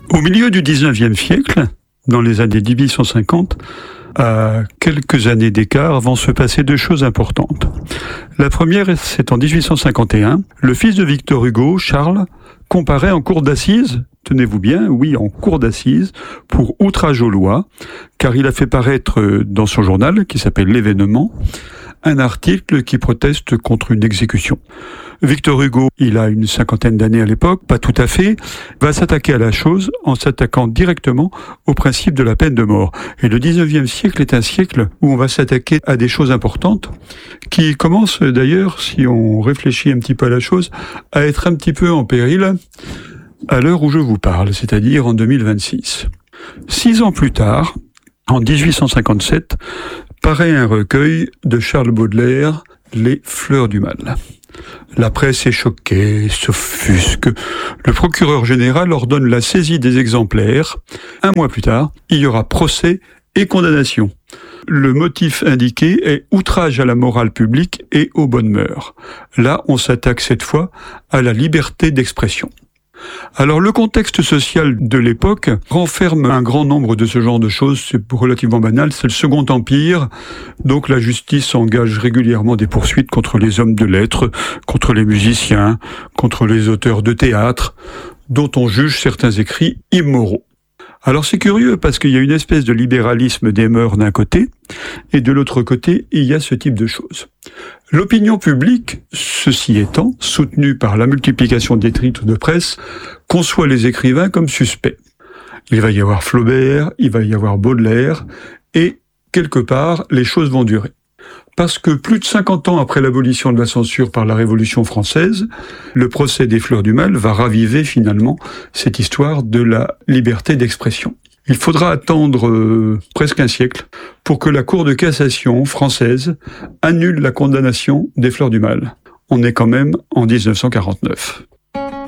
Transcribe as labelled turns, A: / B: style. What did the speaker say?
A: Au milieu du 19e siècle, dans les années 1850, à quelques années d'écart, vont se passer deux choses importantes. La première, c'est en 1851, le fils de Victor Hugo, Charles, comparaît en cour d'assises, tenez-vous bien, oui, en cour d'assises, pour outrage aux lois, car il a fait paraître dans son journal, qui s'appelle L'Événement, un article qui proteste contre une exécution. Victor Hugo, il a une cinquantaine d'années à l'époque, pas tout à fait, va s'attaquer à la chose en s'attaquant directement au principe de la peine de mort. Et le 19e siècle est un siècle où on va s'attaquer à des choses importantes, qui commencent d'ailleurs, si on réfléchit un petit peu à la chose, à être un petit peu en péril à l'heure où je vous parle, c'est-à-dire en 2026. 6 ans plus tard, en 1857, paraît un recueil de Charles Baudelaire, Les Fleurs du Mal. La presse est choquée, s'offusque. Le procureur général ordonne la saisie des exemplaires. 1 mois plus tard, il y aura procès et condamnation. Le motif indiqué est outrage à la morale publique et aux bonnes mœurs. Là, on s'attaque cette fois à la liberté d'expression. Alors le contexte social de l'époque renferme un grand nombre de ce genre de choses, c'est relativement banal, c'est le Second Empire, donc la justice engage régulièrement des poursuites contre les hommes de lettres, contre les musiciens, contre les auteurs de théâtre, dont on juge certains écrits immoraux. Alors c'est curieux parce qu'il y a une espèce de libéralisme des mœurs d'un côté, et de l'autre côté, il y a ce type de choses. L'opinion publique, ceci étant, soutenue par la multiplication des titres de presse, conçoit les écrivains comme suspects. Il va y avoir Flaubert, il va y avoir Baudelaire, et quelque part, les choses vont durer. Parce que plus de 50 ans après l'abolition de la censure par la Révolution française, le procès des Fleurs du Mal va raviver finalement cette histoire de la liberté d'expression. Il faudra attendre presque un siècle pour que la Cour de cassation française annule la condamnation des Fleurs du Mal. On est quand même en 1949.